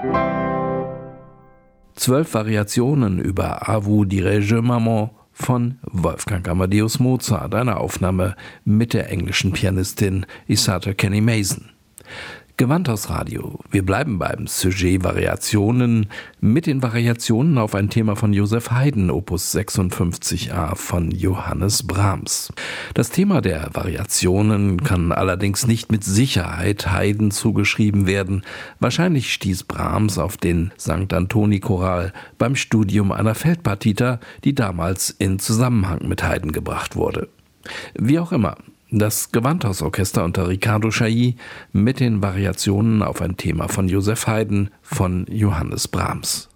12 Variationen über A vous dirai-je maman von Wolfgang Amadeus Mozart, eine Aufnahme mit der englischen Pianistin Isata Kenny Mason. Gewandhausradio. Wir bleiben beim Sujet Variationen mit den Variationen auf ein Thema von Joseph Haydn, Opus 56a von Johannes Brahms. Das Thema der Variationen kann allerdings nicht mit Sicherheit Haydn zugeschrieben werden. Wahrscheinlich stieß Brahms auf den St. Antoni-Choral beim Studium einer Feldpartita, die damals in Zusammenhang mit Haydn gebracht wurde. Wie auch immer. Das Gewandhausorchester unter Riccardo Chailly mit den Variationen auf ein Thema von Joseph Haydn von Johannes Brahms.